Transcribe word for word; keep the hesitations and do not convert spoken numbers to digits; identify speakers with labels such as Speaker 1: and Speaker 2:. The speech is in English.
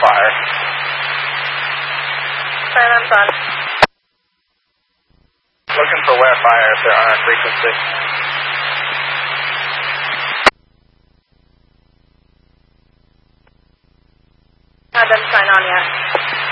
Speaker 1: fire.
Speaker 2: Silence on.
Speaker 1: Looking for wet fire if there are frequency.
Speaker 2: Not done sign on yet.